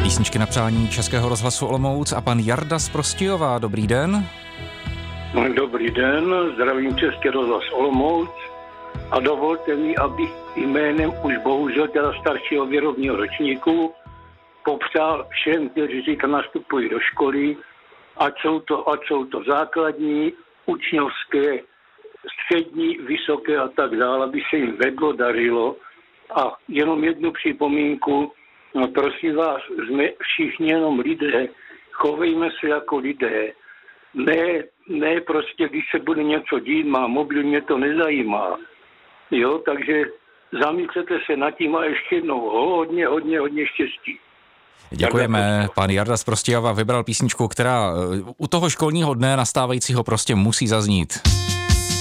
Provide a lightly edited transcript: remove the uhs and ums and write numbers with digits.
Písničky na přání Českého rozhlasu Olomouc a pan Jarda z Prostějova. Dobrý den. Dobrý den, zdravím Český rozhlas Olomouc a dovolte mi, abych jménem už bohužel teda staršího výrobního ročníku popřál všem, kteří zítra nastupují do školy, ať jsou to základní, učňovské, střední, vysoké a tak dále, aby se jim vedlo, dařilo. A jenom jednu připomínku, no prosím vás, jsme všichni jenom lidé, chovejme se jako lidé. Ne prostě, když se bude něco dít, má mobil, mě to nezajímá. Jo, takže zamyslete se nad tím a ještě jednou hodně štěstí. Děkujeme. Pan Jarda z Prostějova vybral písničku, která u toho školního dne nastávajícího prostě musí zaznít.